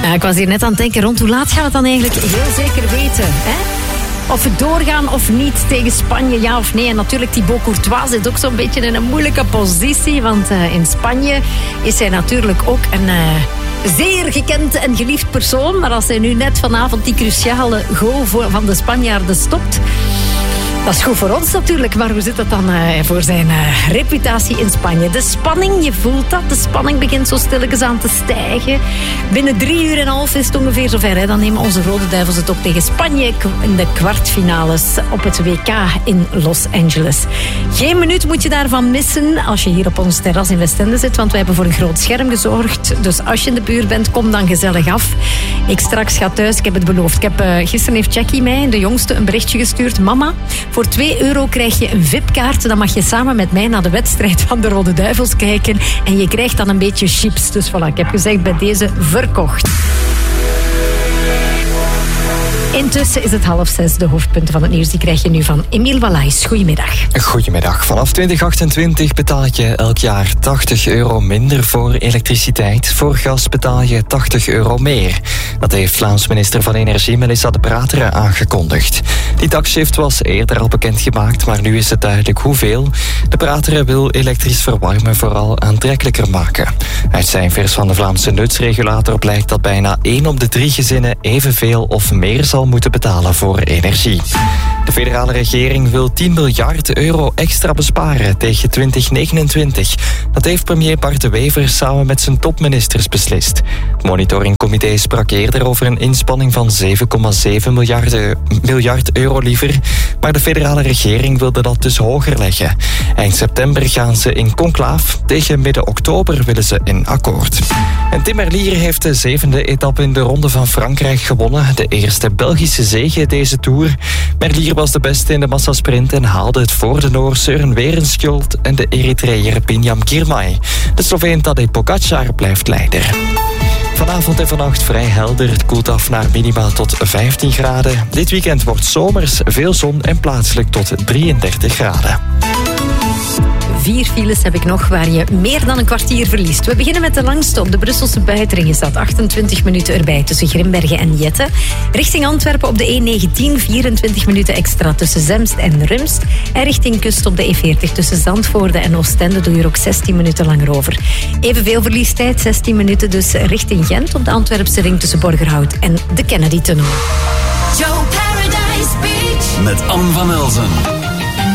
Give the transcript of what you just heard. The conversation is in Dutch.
Ik was hier net aan het denken, rond hoe laat gaan we het dan eigenlijk heel zeker weten, hè? Of we doorgaan of niet tegen Spanje, ja of nee. En natuurlijk, Thibaut Courtois zit ook zo'n beetje in een moeilijke positie. Want in Spanje is hij natuurlijk ook een zeer gekend en geliefd persoon. Maar als hij nu net vanavond die cruciale goal van de Spanjaarden stopt... Dat is goed voor ons natuurlijk, maar hoe zit dat dan voor zijn reputatie in Spanje? De spanning, je voelt dat. De spanning begint zo stilletjes aan te stijgen. Binnen 3,5 uur is het ongeveer zover. Hè. Dan nemen onze Rode Duivels het op tegen Spanje in de kwartfinales op het WK in Los Angeles. Geen minuut moet je daarvan missen als je hier op ons terras in Westende zit, want wij hebben voor een groot scherm gezorgd. Dus als je in de buurt bent, kom dan gezellig af. Ik straks ga thuis, ik heb het beloofd. Gisteren heeft Jackie mij, de jongste, een berichtje gestuurd. Mama, voor €2 krijg je een VIP-kaart. Dan mag je samen met mij naar de wedstrijd van de Rode Duivels kijken. En je krijgt dan een beetje chips. Dus voilà, ik heb gezegd, bij deze verkocht. Intussen is het 5:30. De hoofdpunten van het nieuws die krijg je nu van Emiel Wallays. Goedemiddag. Goedemiddag. Vanaf 2028 betaal je elk jaar €80 minder voor elektriciteit. Voor gas betaal je €80 meer. Dat heeft Vlaams minister van Energie Melissa De Prateren aangekondigd. Die taxshift was eerder al bekendgemaakt, maar nu is het duidelijk hoeveel. De Prateren wil elektrisch verwarmen vooral aantrekkelijker maken. Uit cijfers van de Vlaamse nutsregulator blijkt dat bijna 1 op de 3 gezinnen evenveel of meer zal moeten betalen voor energie. De federale regering wil €10 miljard extra besparen tegen 2029. Dat heeft premier Bart De Wever samen met zijn topministers beslist. Het monitoringcomité sprak eerder over een inspanning van €7,7 miljard liever, maar de federale regering wilde dat dus hoger leggen. Eind september gaan ze in conclaaf. Tegen midden oktober willen ze in akkoord. En Tim Merlier heeft de 7e etappe in de Ronde van Frankrijk gewonnen. De eerste Belgische zege deze Tour. Merlier was de beste in de massasprint en haalde het voor de Noor Søren Werenskjold en de Eritreër Binyam Girmay. De Sloveen Tadej Pogačar blijft leider. Vanavond en vannacht vrij helder. Het koelt af naar minima tot 15 graden. Dit weekend wordt zomers, veel zon en plaatselijk tot 33 graden. 4 files heb ik nog waar je meer dan een kwartier verliest. We beginnen met de langste. Op de Brusselse buitenring is dat 28 minuten erbij tussen Grimbergen en Jette. Richting Antwerpen op de E19 24 minuten extra tussen Zemst en Rumst. En richting kust op de E40 tussen Zandvoorde en Oostende doe je er ook 16 minuten langer over. Evenveel verliestijd, 16 minuten dus richting Gent op de Antwerpse ring tussen Borgerhout en de Kennedy-tunnel. Joe Paradise Beach met Anne van Elzen.